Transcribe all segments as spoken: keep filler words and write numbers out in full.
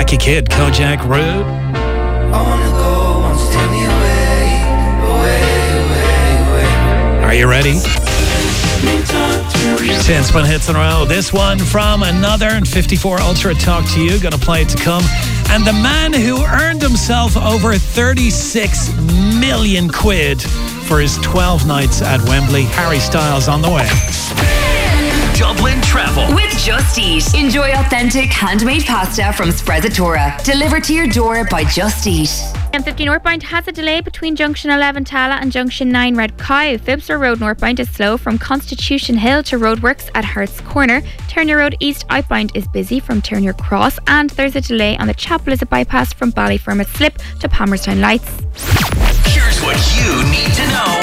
Jackie Kidd, Kojak Road. Are you ready? ten spin hits in a row. This one from another and fifty-four Ultra Talk to You. Gonna play it to come. And the man who earned himself over thirty-six million quid for his twelve nights at Wembley, Harry Styles, on the way. Dublin Travel with Just Eat. Enjoy authentic handmade pasta from Sprezzatura, delivered to your door by Just Eat. M fifty northbound has a delay between junction eleven Tala and junction nine Red Cow. Phibsborough Road northbound is slow from Constitution Hill to roadworks at Hart's Corner. Turner Road east outbound is busy from Turner Cross, and there's a delay on the Chapel Is a bypass from Ballyfermot Slip to Palmerstown Lights. Here's what you need to know.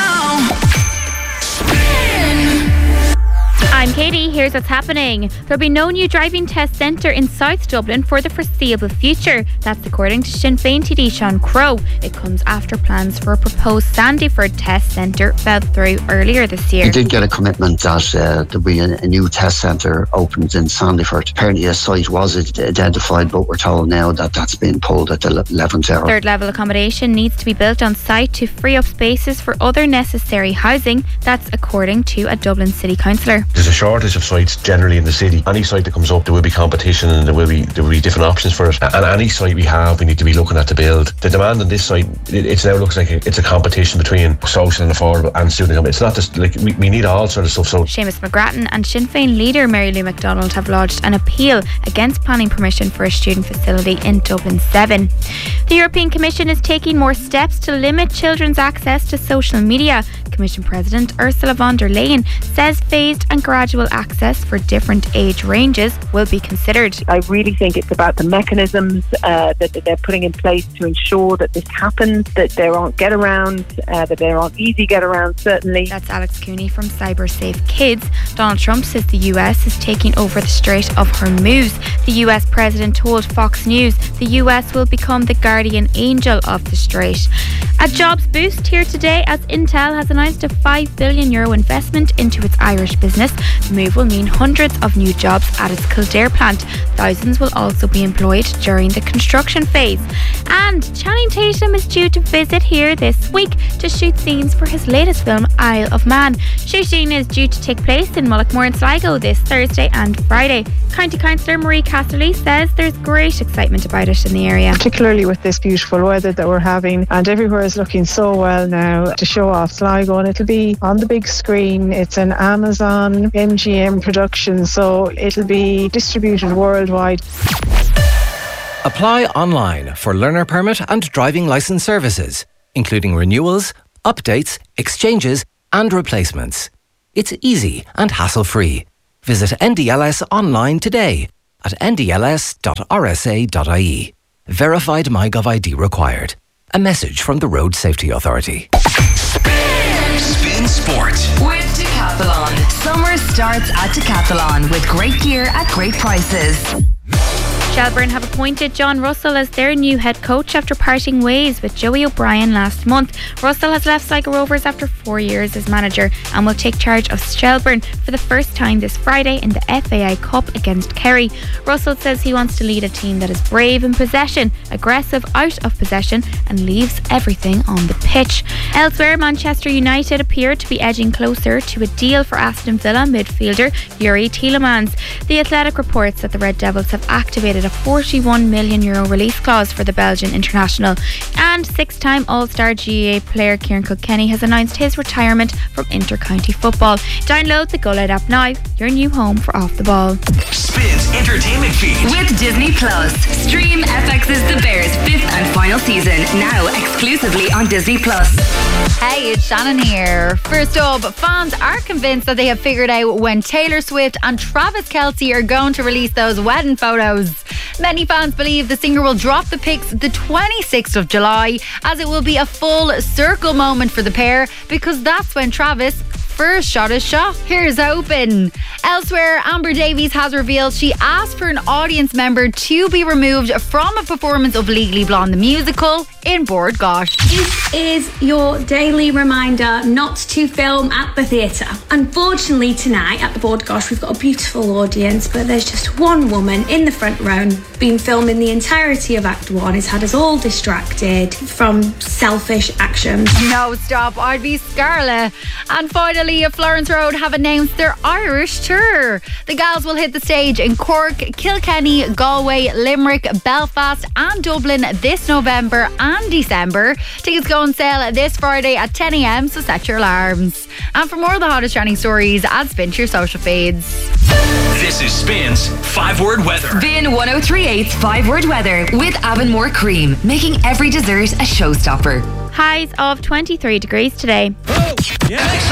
I'm Katie, here's what's happening. There'll be no new driving test centre in South Dublin for the foreseeable future. That's according to Sinn Féin T D Sean Crowe. It comes after plans for a proposed Sandyford test centre fell through earlier this year. We did get a commitment that uh, there'll be a, a new test centre opened in Sandyford. Apparently a site was identified, but we're told now that that's been pulled at the eleventh hour. Third level accommodation needs to be built on site to free up spaces for other necessary housing. That's according to a Dublin City Councillor. There's a shortage of sites generally in the city. Any site that comes up, there will be competition and there will be there will be different options for it. And any site we have, we need to be looking at to build. The demand on this site, it it's now looks like it's a competition between social and affordable and student accommodation. It's not just like we, we need all sort of stuff. So Seamus McGrattan and Sinn Féin leader Mary Lou MacDonald have lodged an appeal against planning permission for a student facility in Dublin seven. The European Commission is taking more steps to limit children's access to social media. Commission President Ursula von der Leyen says phased and gradual access for different age ranges will be considered. I really think it's about the mechanisms uh, that, that they're putting in place to ensure that this happens, that there aren't get-arounds, uh, that there aren't easy get-arounds, certainly. That's Alex Cooney from Cyber Safe Kids. Donald Trump says the U S is taking over the Strait of Hormuz. The U S President told Fox News the U S will become the guardian angel of the Strait. A jobs boost here today as Intel has announced a five billion euro investment into its Irish business. The move will mean hundreds of new jobs at its Kildare plant. Thousands will also be employed during the construction phase. And Channing Tatum is due to visit here this week to shoot scenes for his latest film, Isle of Man. Shooting is due to take place in Mullaghmore and Sligo this Thursday and Friday. County Councillor Marie Casterly says there's great excitement about it in the area. Particularly with this beautiful weather that we're having, and everywhere is looking so well now to show off Sligo, and it'll be on the big screen. It's an Amazon M G M production, so it'll be distributed worldwide. Apply online for learner permit and driving licence services, including renewals, updates, exchanges and replacements. It's easy and hassle-free. Visit N D L S online today at n d l s dot r s a dot i e. Verified MyGov I D required. A message from the Road Safety Authority. Spin Sport with Decathlon. Summer starts at Decathlon with great gear at great prices. Shelbourne have appointed John Russell as their new head coach after parting ways with Joey O'Brien last month. Russell has left Sligo Rovers after four years as manager and will take charge of Shelbourne for the first time this Friday in the F A I Cup against Kerry. Russell says he wants to lead a team that is brave in possession, aggressive out of possession and leaves everything on the pitch. Elsewhere, Manchester United appear to be edging closer to a deal for Aston Villa midfielder Yuri Tielemans. The Athletic reports that the Red Devils have activated a forty-one million euro release clause for the Belgian international, and six-time All-Star G A A player Kieran Kilkenny has announced his retirement from inter-county football. Download the Go Loud app now, your new home for Off the Ball. Spins entertainment feed with Disney Plus. Stream F X's The Bears fifth and final season now exclusively on Disney Plus. Hey, it's Shannon here. First up, fans are convinced that they have figured out when Taylor Swift and Travis Kelce are going to release those wedding photos. Many fans believe the singer will drop the pics the twenty-sixth of July, as it will be a full circle moment for the pair, because that's when Travis first shot is shot. Here's hoping. Elsewhere, Amber Davies has revealed she asked for an audience member to be removed from a performance of Legally Blonde the musical in Bord Gáis. This is your daily reminder not to film at the theatre. Unfortunately, tonight at the Bord Gáis we've got a beautiful audience, but there's just one woman in the front row, been filming the entirety of Act One. It's had us all distracted from selfish actions. No, stop, I'd be Scarlet. And finally, Florence Road have announced their Irish tour. The gals will hit the stage in Cork, Kilkenny, Galway, Limerick, Belfast and Dublin this November and December. Tickets go on sale this Friday at ten a.m, so set your alarms. And for more of the hottest trending stories, add Spin to your social feeds. This is Spin's five word weather. Spin one oh three point eight's five word weather with Avonmore Cream, making every dessert a showstopper. Highs of twenty-three degrees today. Oh, yeah.